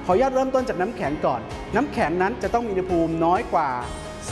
ขออนุญาตเริ่มต้นจากน้ำแข็งก่อนน้ำแข็งนั้นจะต้องมีอุณหภูมิน้อยกว่า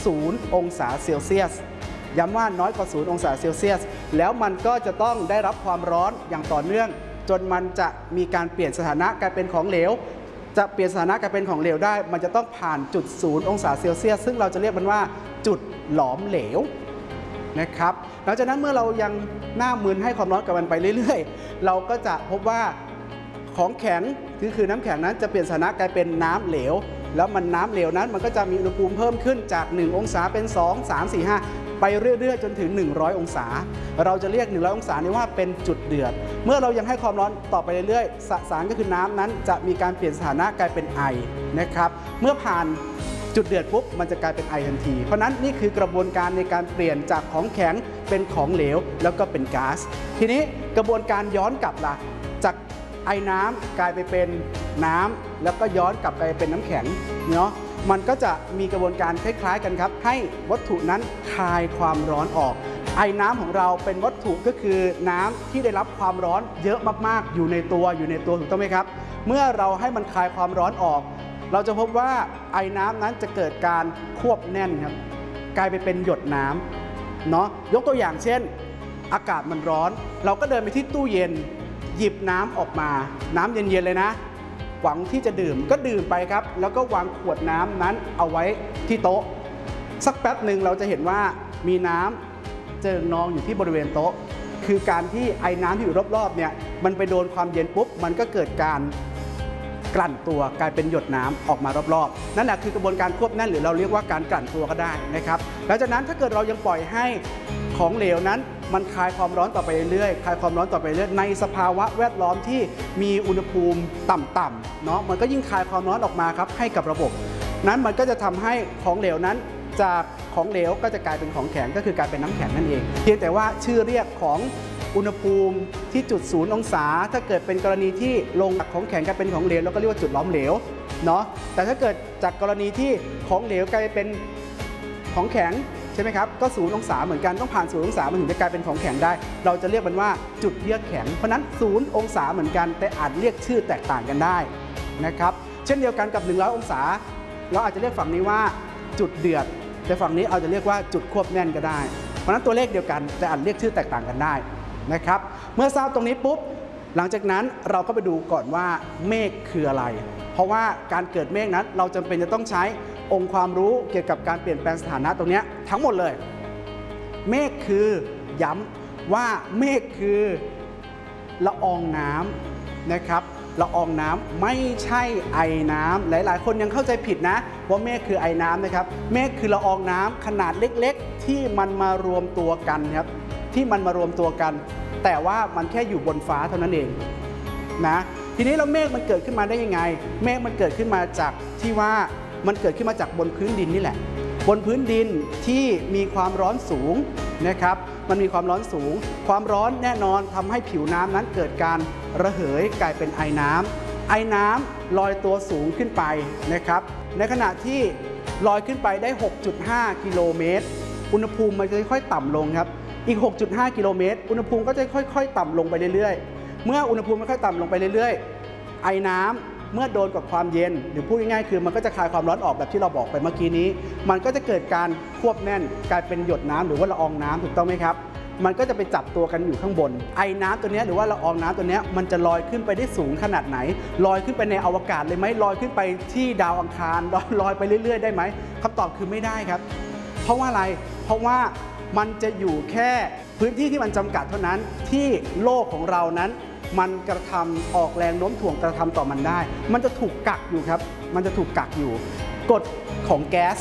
0องศาเซลเซียสย้ำว่าน้อยกว่า0องศาเซลเซียสแล้วมันก็จะต้องได้รับความร้อนอย่างต่อเนื่องจนมันจะมีการเปลี่ยนสถานะกลายเป็นของเหลวจะเปลี่ยนสถานะกลายเป็นของเหลวได้มันจะต้องผ่านจุด0องศาเซลเซียสซึ่งเราจะเรียกมันว่าจุดหลอมเหลวนะครับหลังจากนั้นเมื่อเรายังหน้ามึนให้ความร้อนกับมันไปเรื่อยๆเราก็จะพบว่าของแข็งคือน้ำแข็งนั้นจะเปลี่ยนสถานะกลายเป็นน้ำเหลวแล้วมันน้ำเหลวนั้นมันก็จะมีอุณหภูมิเพิ่มขึ้นจาก1องศาเป็น2 3 4 5ไปเรื่อยๆจนถึง100องศาเราจะเรียก100องศานี้ว่าเป็นจุดเดือดเมื่อเรายังให้ความร้อนต่อไปเรื่อยๆสสารก็คือน้ำนั้นจะมีการเปลี่ยนสถานะกลายเป็นไอนะครับเมื่อผ่านจุดเดือดปุ๊บมันจะกลายเป็นไอทันทีเพราะนั้นนี่คือกระบวนการในการเปลี่ยนจากของแข็งเป็นของเหลวแล้วก็เป็นก๊าซทีนี้กระบวนการย้อนกลับล่ะจากไอน้ำกลายไปเป็นน้ำแล้วก็ย้อนกลับไปเป็นน้ำแข็งเนาะมันก็จะมีกระบวนการคล้ายๆกันครับให้วัตถุนั้นคายความร้อนออกไอน้ำของเราเป็นวัตถุก็คือน้ำที่ได้รับความร้อนเยอะมากๆอยู่ในตัวถูกต้องไหมครับเมื่อเราให้มันคายความร้อนออกเราจะพบว่าไอน้ำนั้นจะเกิดการควบแน่นครับกลายไปเป็นหยดน้ำเนาะยกตัวอย่างเช่นอากาศมันร้อนเราก็เดินไปที่ตู้เย็นหยิบน้ำออกมาน้ำเย็นๆเลยนะหวังที่จะดื่มก็ดื่มไปครับแล้วก็วางขวดน้ำนั้นเอาไว้ที่โต๊ะสักแป๊บหนึ่งเราจะเห็นว่ามีน้ำเจิ่งนองอยู่ที่บริเวณโต๊ะคือการที่ไอ้น้ำที่อยู่รอบๆเนี่ยมันไปโดนความเย็นปุ๊บมันก็เกิดการกลั่นตัวกลายเป็นหยดน้ำออกมารอบๆนั่นแหละคือกระบวนการควบแน่นหรือเราเรียกว่าการกลั่นตัวก็ได้นะครับหลังจากนั้นถ้าเกิดเรายังปล่อยให้ของเหลวนั้นมันคายความร้อนต่อไปเรื่อยๆคายความร้อนต่อไปเรื่อยในสภาวะแวดล้อมที่มีอุณหภูมิต่ำๆเนาะมันก็ยิ่งคายความร้อนออกมาครับให้กับระบบนั้นมันก็จะทำให้ของเหลวนั้นจากของเหลวก็จะกลายเป็นของแข็งก็คือกลายเป็นน้ำแข็งนั่นเองเพียงแต่ว่าชื่อเรียกของอุณหภูมิที่จุด0องศาถ้าเกิดเป็นกรณีที่ลงจากของแข็งกลายเป็นของเหลวเราก็เรียกว่าจุดล้อมเหลวเนาะแต่ถ้าเกิดจากกรณีที่ของเหลวกลายเป็นของแข็งใช่ไหมครับก็0องศาเหมือนกันต้องผ่าน0องศามันถึงจะกลายเป็นของแข็งได้เราจะเรียกมันว่าจุดเยือกแข็งเพราะนั้น0องศาเหมือนกันแต่อาจเรียกชื่อแตกต่างกันได้นะครับเช่นเดียวกันกับ100องศาเราอาจจะเรียกฝั่งนี้ว่าจุดเดือดแต่ฝั่งนี้อาจจะเรียกว่าจุดควบแน่นก็ได้เพราะนั้นตัวเลขเดียวกันแต่อาจเรียกชื่อแตกต่างกันได้นะครับเมื่อทราบตรงนี้ปุ๊บหลังจากนั้นเราก็ไปดูก่อนว่าเมฆคืออะไรเพราะว่าการเกิดเมฆนั้นเราจำเป็นจะต้องใช้องค์ความรู้เกี่ยวกับการเปลี่ยนแปลงสถานะตรงนี้ทั้งหมดเลยเมฆคือย้ำว่าเมฆคือละอองน้ำนะครับละอองน้ำไม่ใช่ไอน้ำหลายๆคนยังเข้าใจผิดนะว่าเมฆคือไอน้ำนะครับเมฆคือละอองน้ำขนาดเล็กๆที่มันมารวมตัวกันครับที่มันมารวมตัวกันแต่ว่ามันแค่อยู่บนฟ้าเท่านั้นเองนะทีนี้เราเมฆมันเกิดขึ้นมาได้ยังไงเมฆมันเกิดขึ้นมาจากที่ว่ามันเกิดขึ้นมาจากบนพื้นดินนี่แหละบนพื้นดินที่มีความร้อนสูงนะครับมันมีความร้อนสูงความร้อนแน่นอนทำให้ผิวน้ำนั้นเกิดการระเหยกลายเป็นไอน้ำไอน้ำลอยตัวสูงขึ้นไปนะครับในขณะที่ลอยขึ้นไปได้ 6.5 กิโลเมตรอุณหภูมิมันจะค่อยๆต่ำลงครับอีก 6.5 กิโลเมตรอุณหภูมิก็จะค่อยๆต่ำลงไปเรื่อยๆเมื่ออุณหภูมิค่อยๆต่ำลงไปเรื่อยๆไอน้ำเมื่อโดนกับความเย็นหรือพูดง่ายๆคือมันก็จะคายความร้อนออกแบบที่เราบอกไปเมื่อกี้นี้มันก็จะเกิดการควบแน่นกลายเป็นหยดน้ำหรือว่าละอองน้ำถูกต้องไหมครับมันก็จะไปจับตัวกันอยู่ข้างบนไอน้ำตัวนี้หรือว่าละอองน้ำตัวนี้มันจะลอยขึ้นไปได้สูงขนาดไหนลอยขึ้นไปในอวกาศเลยไหมลอยขึ้นไปที่ดาวอังคารลอยไปเรื่อยๆได้ไหมคำตอบคือไม่ได้ครับเพราะว่าอะไรเพราะว่ามันจะอยู่แค่พื้นที่ที่มันจำกัดเท่านั้นที่โลกของเรานั้นมันกระทำออกแรงโน้มถ่วงกระทำต่อมันได้มันจะถูกกักอยู่ครับมันจะถูกกักอยู่กฎของแก๊ส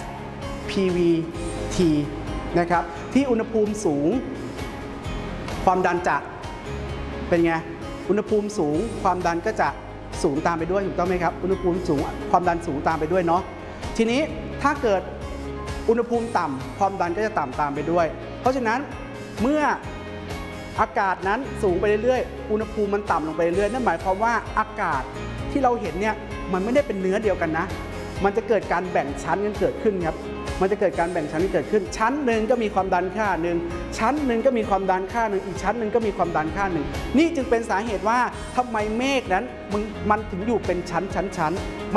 PVT นะครับที่อุณหภูมิสูงความดันจะเป็นไงอุณหภูมิสูงความดันก็จะสูงตามไปด้วยถูกต้องไหมครับอุณหภูมิสูงความดันสูงตามไปด้วยเนาะทีนี้ถ้าเกิดอุณหภูมิต่ำความดันก็จะต่ำตามไปด้วยเพราะฉะนั้นเมื่ออากาศนั้นสูงไปเรื่อยๆอุณหภูมิมันต่ำลงไปเรื่อยๆนั่นหมายความว่าอากาศที่เราเห็นเนี่ยมันไม่ได้เป็นเนื้อเดียวกันนะมันจะเกิดการแบ่งชั้นกันเกิดขึ้นครับมันจะเกิดการแบ่งชั้นที่เกิดขึ้นชั้นหนึ่งก็มีความดันค่าหนึ่งชั้นหนึ่งก็มีความดันค่าหนึ่งอีกชั้นหนึ่งก็มีความดันค่าหนึ่งนี่จึงเป็นสาเหตุว่าทำไมเมฆนั้นมันถึงอยู่เป็นชั้น